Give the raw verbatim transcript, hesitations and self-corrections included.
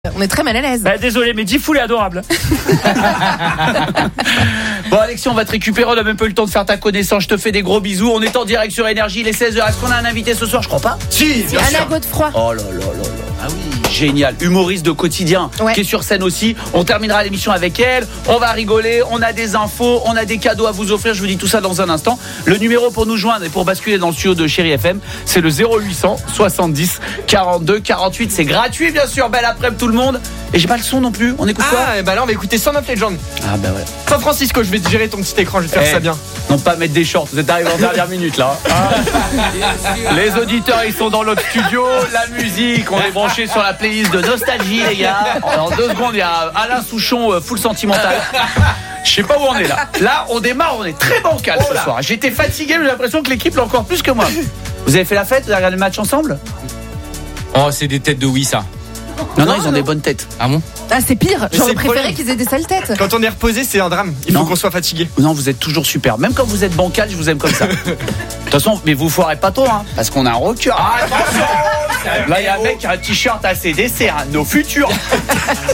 On est très mal à l'aise. Bah, désolé, mais Diffoul est adorable. Bon, Alexis, on va te récupérer. On n'a même pas eu le temps de faire ta connaissance. Je te fais des gros bisous. On est en direct sur Énergie. Il est seize heures. Est-ce qu'on a un invité ce soir? Je crois pas. Si, bien Anna sûr. Godefroy. Oh là là là là. Ah oui, génial. Humoriste de quotidien, Ouais. qui est sur scène aussi. On terminera l'émission avec elle. On va rigoler. On a des infos. On a des cadeaux à vous offrir. Je vous dis tout ça dans un instant. Le numéro pour nous joindre et pour basculer dans le studio de Chéri F M, c'est le zéro huit cent soixante-dix quarante-deux quarante-huit. C'est gratuit, bien sûr. Belle après-midi, tout le monde. Et j'ai pas le son non plus. On écoute quoi? Ah, et bah là on va écouter cent neuf Legends. Ah bah ouais. San Francisco, je vais te gérer ton petit écran, je vais te faire Eh, ça bien. Non, pas mettre des shorts, vous êtes arrivés en dernière minute là. Ah. Les auditeurs, ils sont dans l'autre studio. La musique, on est branché sur la playlist de Nostalgie, les gars. En deux secondes, il y a Alain Souchon, euh, full sentimental. Je sais pas où on est là. Là, on démarre, on est très bancal Oh ce là. soir. J'étais fatigué, mais j'ai l'impression que l'équipe l'a encore plus que moi. Vous avez fait la fête? Vous avez regardé le match ensemble? Oh, c'est des têtes de oui, ça. Non, non, ils ont des bonnes têtes. Ah bon? Ah, c'est pire. Mais J'aurais c'est le préféré problème. qu'ils aient des sales têtes. Quand on est reposé, c'est un drame. Il faut Non. qu'on soit fatigué. Non, vous êtes toujours super. Même quand vous êtes bancal, je vous aime comme ça. De toute façon, mais vous foirez pas trop, hein, parce qu'on a un rocker. Ah, attention! Là, il y a un mec qui a un t-shirt A C D C, hein, nos futurs.